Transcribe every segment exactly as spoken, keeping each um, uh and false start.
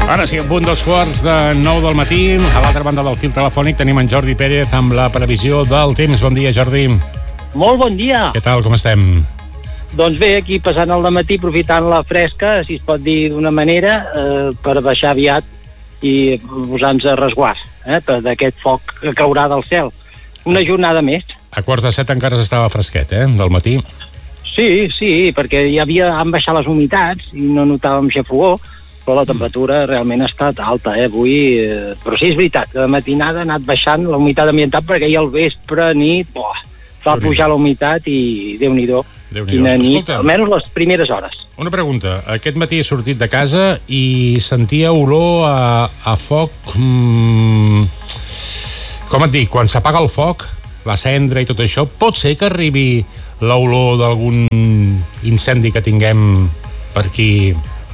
Ara sí, a punt dos quarts de nou del matí. A l'altra banda del fil telefònic tenim en Jordi Pérez amb la previsió del temps. Bon dia, Jordi. Molt bon dia. Què tal, com estem? Doncs bé, aquí passant el dematí, aprofitant la fresca, si es pot dir d'una manera, eh, per baixar aviat i posar-nos a resguard eh, d'aquest foc que caurà del cel. Una jornada més. A quarts de set encara estava fresquet, eh, del matí. Sí, sí, perquè hi havia, han baixat les humitats i no notàvem xafogó, però la temperatura realment ha estat alta, eh, avui. Eh, però sí, és veritat, que de matinada ha anat baixant la humitat ambiental perquè ahir al vespre, nit, boh, va pujar la humitat i Déu-n'hi-do. Déu-n'hi-do. Quina nit, Escolta, almenys les primeres hores. una pregunta. Aquest matí he sortit de casa i sentia olor a, a foc... Mm, com et dic, quan s'apaga el foc, la cendra i tot això, pot ser que arribi l'olor d'algun incendi que tinguem per aquí?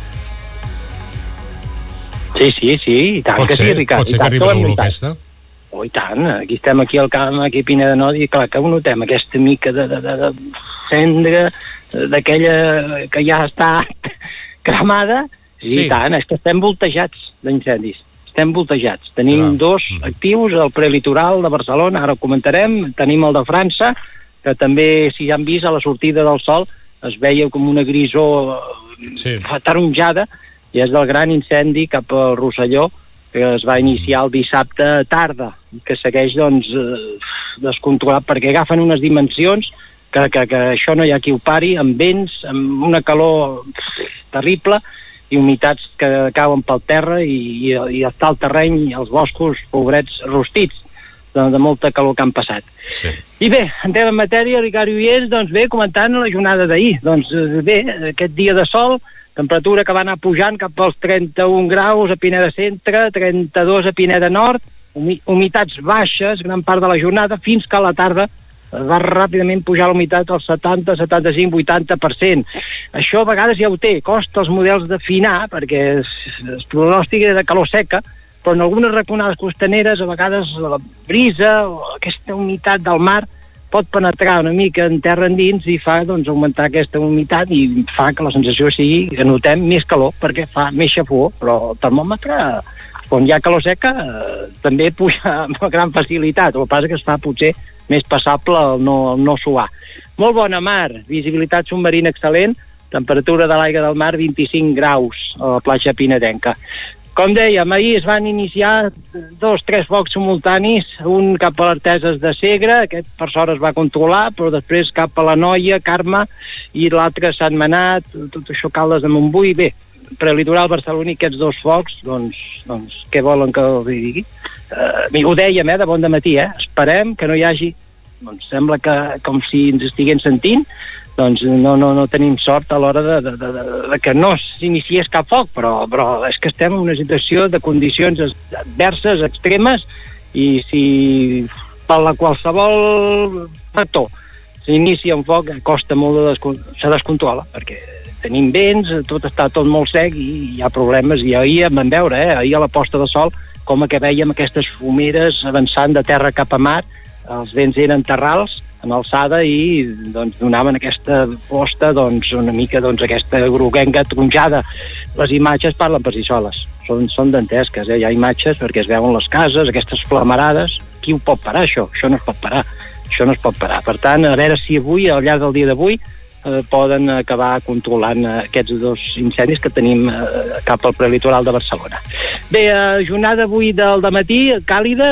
Sí, sí, sí, i tant Pot que ser, sí, Ricard. pot ser i que tant, arribi ho hem l'olor notat. aquesta? Oh, i tant, aquí estem aquí al camp, aquí a Pineda-Nord, i clar que ho notem, aquesta mica de, de, de, de cendra, d'aquella que ja està cremada, sí, Sí. i tant, és que estem voltejats d'incendis, estem voltejats. Tenim Clar. dos Mm. actius, el prelitoral de Barcelona, ara ho comentarem, tenim el de França, que també, si ja han vist, a la sortida del sol es veia com una grisó Sí. ataronjada, i és del gran incendi cap al Rosselló, que es va iniciar el dissabte a tarda, que segueix, doncs, eh, descontrolat, perquè agafen unes dimensions que, que, que això no hi ha qui ho pari, amb vents, amb una calor terrible, i humitats que cauen pel terra, i, i, i està el terreny, i els boscos, pobrets, rostits, de, de molta calor que han passat. Sí. I bé, entrem en matèria, Ricard Ullers, doncs bé, comentant la jornada d'ahir. Doncs eh, bé, aquest dia de sol, temperatura que va anar pujant cap als trenta-un graus a Pineda Centre, trenta-dos a Pineda Nord, humi humitats baixes gran part de la jornada, fins que a la tarda va ràpidament pujar la humitat al setanta, setanta-cinc, vuitanta per cent. Això a vegades ja ho té, costa els models d'afinar, perquè es, es pronòstic de calor seca, però en algunes raconades costaneres a vegades la brisa o aquesta humitat del mar pot penetrar una mica en terra endins i fa, doncs, augmentar aquesta humitat i fa que la sensació sigui que notem més calor perquè fa més xafogó, però el termòmetre, quan hi ha calor seca, eh, també puja amb gran facilitat. El que passa que es fa potser més passable el no, el no suar. Molt bona mar, visibilitat submarina excel·lent, temperatura de l'aigua del mar vint-i-cinc graus a la platja pinedenca. Com dèiem, ahir es van iniciar dos, tres focs simultanis, un cap a l'Arteses de Segre, aquest per sort es va controlar, però després cap a la Noia, Carme, i l'altre Sant Manat, tot això Caldes de Montbui. Bé, prelitoral barceloní, aquests dos focs, doncs, doncs què volen que els digui? Uh, ho dèiem, eh, de bon dematí, eh? Esperem que no hi hagi, doncs sembla que com si ens estiguem sentint, doncs no, no, no tenim sort a l'hora de, de, de, de que no s'iniciés cap foc, però, però és que estem en una situació de condicions adverses, extremes, i si per la qualsevol factor s'inicia un foc, costa molt de descon se descontrola, perquè tenim vents, tot està tot molt sec i hi ha problemes, i ahir em van veure, eh, ahir a la posta de sol, com que veiem aquestes fumeres avançant de terra cap a mar, els vents eren terrals, en alçada, i doncs donaven aquesta posta, doncs una mica doncs aquesta groguenca tronjada. Les imatges parlen per si soles, són, són dantesques, eh? Hi ha imatges perquè es veuen les cases, aquestes flamarades. Qui ho pot parar, això? Això no es pot parar, això no es pot parar. Per tant, a veure si avui, al llarg del dia d'avui, eh, poden acabar controlant eh, aquests dos incendis que tenim eh, cap al prelitoral de Barcelona. Bé, eh, jornada avui del dematí, càlida,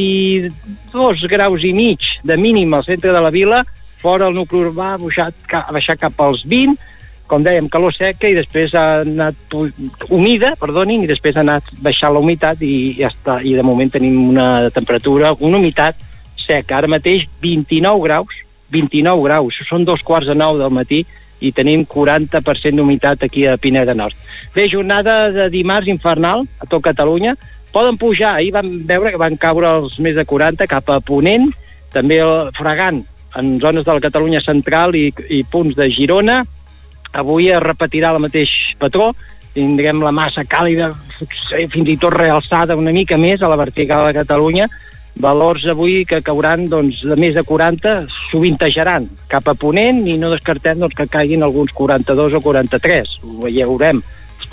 vint-i-dos graus i mig de mínim al centre de la vila, fora el nucli urbà ha baixat, ha baixat cap als vint, com dèiem, calor seca, i després ha anat humida, perdonin, i després ha anat baixant la humitat, i ja està, i de moment tenim una temperatura, una humitat seca, ara mateix vint-i-nou graus, vint-i-nou graus, són dos quarts de nou del matí, i tenim quaranta per cent d'humitat aquí a Pineda Nord. Bé, jornada de dimarts infernal a tot Catalunya, poden pujar, ahir vam veure que van caure els més de quaranta cap a Ponent, també fregant en zones de la Catalunya central i, i punts de Girona. Avui es repetirà el mateix patró, tindrem la massa càlida, fins i tot realçada una mica més a la vertical de Catalunya, valors avui que cauran doncs, de més de quaranta, sovintejaran cap a Ponent, i no descartem doncs, que caiguin alguns quaranta-dos o quaranta-tres, ho veurem. Els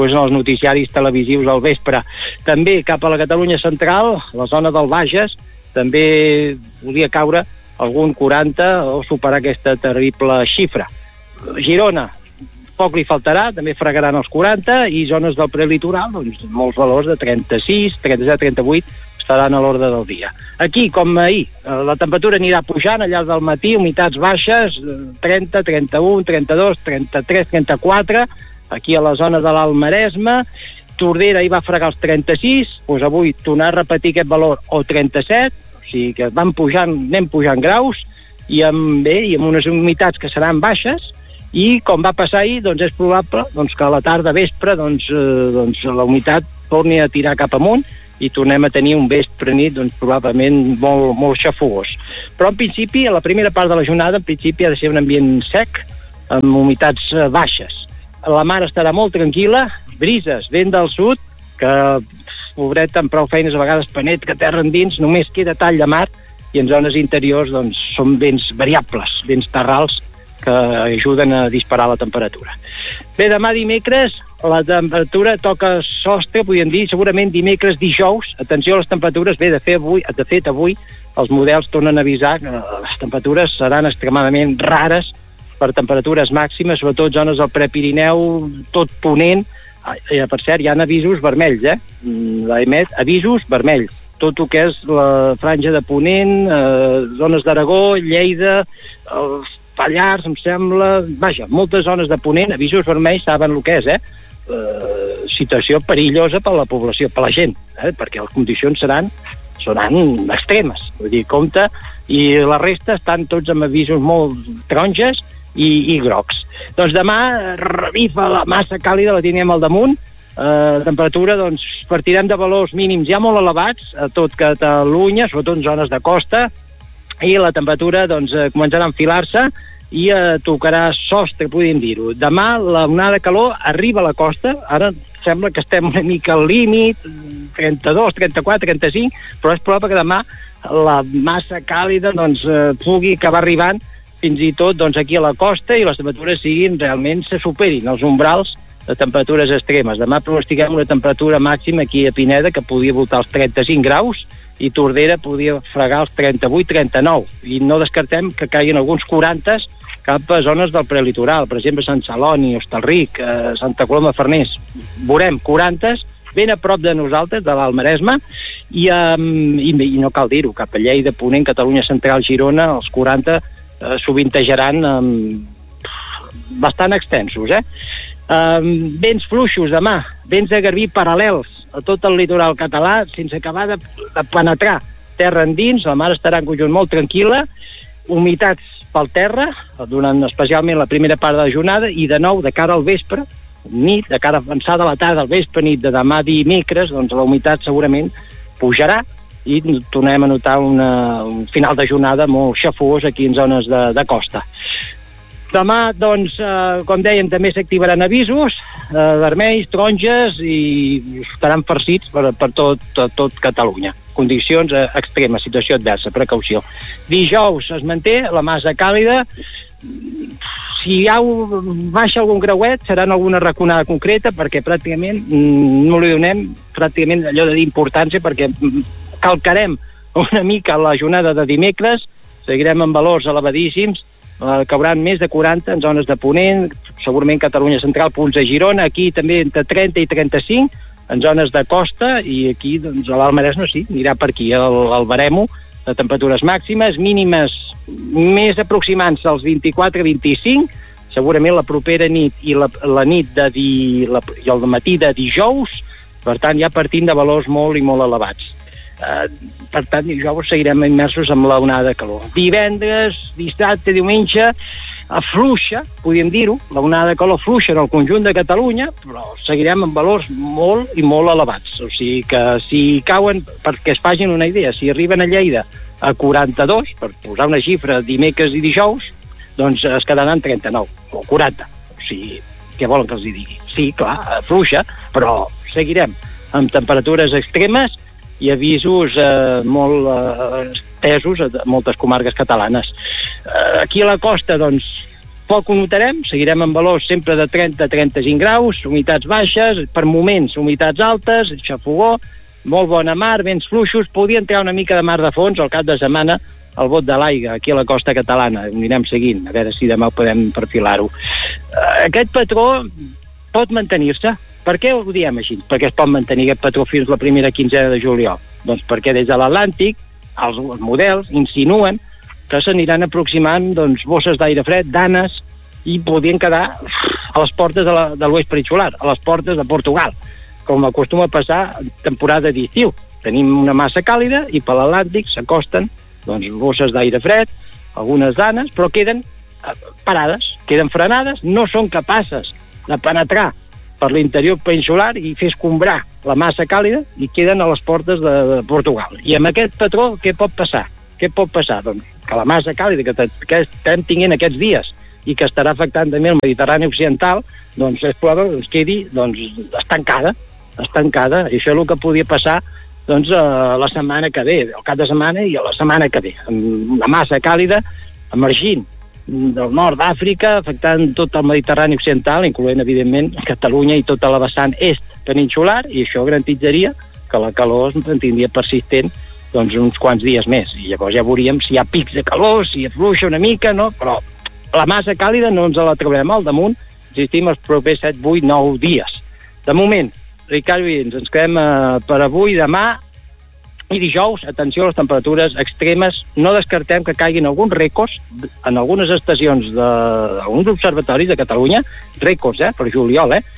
després en els noticiaris televisius al vespre. També cap a la Catalunya central, la zona del Bages, també podria caure algun quaranta o superar aquesta terrible xifra. Girona, poc li faltarà, també fregaran els quaranta, i zones del prelitoral, doncs molts valors de trenta-sis, trenta-set, trenta-vuit estaran a l'ordre del dia. Aquí, com ahir, la temperatura anirà pujant al llarg del matí, humitats baixes, trenta, trenta-u, trenta-dos, trenta-tres, trenta-quatre, aquí a la zona de l'Alt Maresme. Tordera hi va fregar els trenta-sis, doncs avui tornar a repetir aquest valor, o trenta-set, o sigui que van pujant, anem pujant graus, i amb, bé, i amb unes humitats que seran baixes, i com va passar ahir, doncs és probable doncs, que a la tarda vespre doncs, eh, doncs la humitat torni a tirar cap amunt i tornem a tenir un vespre nit doncs, probablement molt, molt xafogós. Però en principi, a la primera part de la jornada, en principi ha de ser un ambient sec amb humitats eh, baixes. La mar estarà molt tranquil·la, brises, vent del sud, que pobret amb prou feines a vegades penetra terra endins, només queda tall de mar, i en zones interiors doncs, són vents variables, vents terrals, que ajuden a disparar la temperatura. Bé, demà dimecres la temperatura toca sostre, podríem dir, segurament dimecres, dijous, atenció a les temperatures, bé, de fet avui, de fet, avui els models tornen a avisar que les temperatures seran extremadament rares per temperatures màximes, sobretot zones del Prepirineu, tot Ponent, eh, per cert, hi ha avisos vermells, eh? L'emet avisos vermells, tot el que és la franja de Ponent, eh, zones d'Aragó, Lleida, els Pallars, em sembla... Vaja, moltes zones de Ponent, avisos vermells, saben el que és, eh? Uh, situació perillosa per a la població, per a la gent, eh? Perquè les condicions seran, seran extremes. Vull dir, compte, i la resta estan tots amb avisos molt taronges i, i grocs. Doncs demà revifa la massa càlida, la tindrem al damunt, uh, temperatura, doncs, partirem de valors mínims ja molt elevats a tot Catalunya, sobretot en zones de costa, i la temperatura doncs, començarà a enfilar-se i eh, tocarà sostre, podríem dir-ho. Demà la onada de calor arriba a la costa, ara sembla que estem una mica al límit, trenta-dos, trenta-quatre, trenta-cinc, però és probable que demà la massa càlida doncs, eh, pugui acabar arribant fins i tot doncs, aquí a la costa i les temperatures siguin realment se superin els umbrals de temperatures extremes. Demà pronostiquem una temperatura màxima aquí a Pineda que podria voltar els trenta-cinc graus, i Tordera podia fregar els trenta-vuit trenta-nou, i no descartem que caiguin alguns quaranta cap a zones del prelitoral, per exemple Sant Celoni, Hostalric, eh, Santa Coloma de Farners. Veurem quaranta ben a prop de nosaltres, de l'Alt Maresme, i, um, i, i no cal dir-ho, cap a Lleida, Ponent, Catalunya Central, Girona, els quaranta eh, sovintejaran um, bastant extensos, eh? Um, vents fluixos demà, vents de garbí paral·lels a tot el litoral català, sense acabar de, de penetrar terra endins, la mar estarà en conjunt molt tranquil·la, humitats pel terra, durant especialment la primera part de la jornada, i de nou, de cara al vespre, nit, de cara avançada a la tarda, al vespre, nit de demà dimecres, doncs la humitat segurament pujarà, i tornem a notar una, un final de jornada molt xafós aquí en zones de, de costa. Demà, doncs, eh, com dèiem, també s'activaran avisos, eh, vermells, taronges, i estaran farcits per, per tot, tot, tot Catalunya. Condicions eh, extremes, situació adversa, precaució. Dijous es manté la massa càlida. Si hi ha un, baixa algun grauet, serà en alguna raconada concreta, perquè pràcticament no li donem pràcticament allò d'importància, perquè calcarem una mica la jornada de dimecres, seguirem amb valors elevadíssims, Uh, cauran més de quaranta en zones de Ponent, segurament Catalunya Central, punts de Girona, aquí també entre trenta i trenta-cinc en zones de costa, i aquí doncs, a l'Alt Maresme sí, anirà per aquí el, el baremo de temperatures màximes, mínimes més aproximant-se als vint-i-quatre vint-i-cinc, segurament la propera nit i la, la nit de di, la, i el matí de dijous, per tant ja partint de valors molt i molt elevats. Uh, per tant, dijous seguirem immersos amb la onada de calor. Divendres, dissabte, diumenge, afluixa, podríem dir-ho, la onada de calor afluixa en el conjunt de Catalunya, però seguirem amb valors molt i molt elevats. O sigui que si cauen, perquè es facin una idea, si arriben a Lleida a quaranta-dos, per posar una xifra dimecres i dijous, doncs es quedaran trenta-nou, o quaranta. O sigui, què volen que els hi digui? Sí, clar, afluixa, però seguirem amb temperatures extremes i avisos eh, molt eh, estesos a moltes comarques catalanes. Eh, aquí a la costa, doncs, Poc ho notarem, seguirem en valors sempre de trenta a trenta-cinc graus, humitats baixes, per moments humitats altes, xafogó, molt bona mar, vents fluixos, podria entrar una mica de mar de fons al cap de setmana al bot de l'aigua, aquí a la costa catalana. Ho anirem seguint, a veure si demà podem perfilar-ho. Aquest patró pot mantenir-se. Per què ho diem així? Perquè es pot mantenir aquest patró fins la primera quinzena de juliol. Doncs perquè des de l'Atlàntic els models insinuen que s'aniran aproximant doncs, bosses d'aire fred, danes, i podrien quedar a les portes de, la, de l'oest peninsular, a les portes de Portugal, com acostuma a passar en temporada d'estiu. Tenim una massa càlida i per l'Atlàntic s'acosten doncs, bosses d'aire fred, algunes danes, però queden parades, queden frenades, no són capaces de penetrar per l'interior peninsular i fer escombrar la massa càlida i queden a les portes de, de Portugal. I amb aquest patró, què pot passar? Què pot passar? Doncs que la massa càlida que, que estem tinguent aquests dies i que estarà afectant també el Mediterrani occidental, doncs és probable que ens quedi doncs, estancada, estancada, i això és el que podia passar doncs uh, la setmana que ve, el cap de setmana i la setmana que ve, amb una massa càlida emergint del nord d'Àfrica, afectant tot el Mediterrani occidental, incloent evidentment Catalunya i tota la vessant est peninsular, i això garantitzaria que la calor es mantindria persistent doncs uns quants dies més, i llavors ja veuríem si hi ha pics de calor, si afluixa una mica, no? Però la massa càlida no ens la trobem al damunt, insistim, els propers set, vuit, nou dies. De moment, Ricard Oients, ens quedem eh, per avui, demà i dijous. Atenció a les temperatures extremes, no descartem que caiguin alguns rècords en algunes estacions d'alguns observatoris de Catalunya, rècords, eh, per juliol, eh?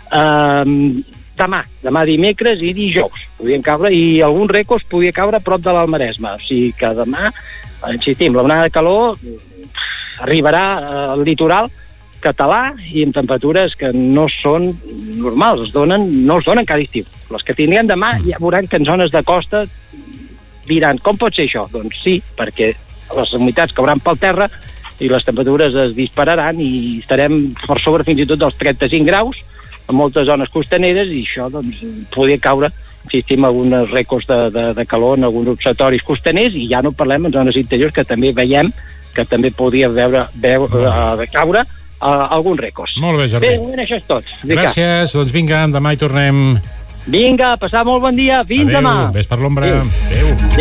Uh, demà, demà dimecres i dijous podien caure, i alguns rècords podien caure a prop de l'Almaresme, o sigui que demà, insistim, la onada de calor arribarà al litoral català i amb temperatures que no són normals, es donen, no es donen cada estiu. Les que tindrem demà ja veuran que en zones de costa diran, com pot ser això? Doncs sí, perquè les humitats cauran pel terra i les temperatures es dispararan i estarem per sobre fins i tot dels trenta-cinc graus en moltes zones costaneres, i això doncs, podria caure, insistim, alguns rècords de, de, de calor en alguns observatoris costaners, i ja no parlem en zones interiors que també veiem que també podria veure, veure uh, caure uh, alguns rècords. Molt bé, Jordi. Bé, això és tot. Gràcies, doncs vinga, demà hi tornem. Vinga, passar molt bon dia, fins Adéu, demà. ves per l'ombra. Adéu. Adéu.